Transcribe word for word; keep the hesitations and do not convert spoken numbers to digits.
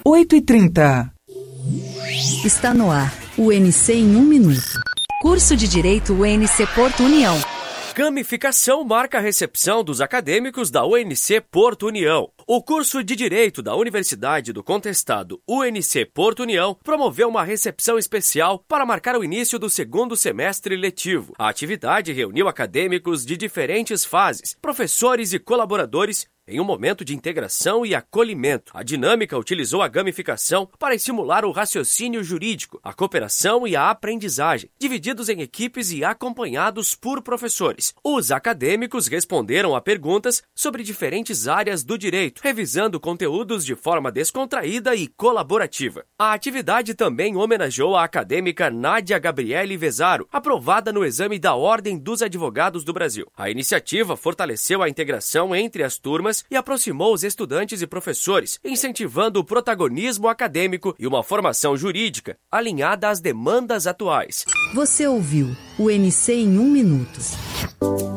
oito e trinta. Está no ar, o U N C em um minuto. Curso de Direito U N C Porto União. Gamificação marca a recepção dos acadêmicos da U N C Porto União. O curso de Direito da Universidade do Contestado U N C Porto União promoveu uma recepção especial para marcar o início do segundo semestre letivo. A atividade reuniu acadêmicos de diferentes fases, professores e colaboradores, em um momento de integração e acolhimento. A dinâmica utilizou a gamificação para estimular o raciocínio jurídico, a cooperação e a aprendizagem, divididos em equipes e acompanhados por professores. Os acadêmicos responderam a perguntas sobre diferentes áreas do direito, revisando conteúdos de forma descontraída e colaborativa. A atividade também homenageou a acadêmica Nádia Gabriele Vezaro, aprovada no exame da Ordem dos Advogados do Brasil. A iniciativa fortaleceu a integração entre as turmas e aproximou os estudantes e professores, incentivando o protagonismo acadêmico e uma formação jurídica alinhada às demandas atuais. Você ouviu o U N C em um minuto.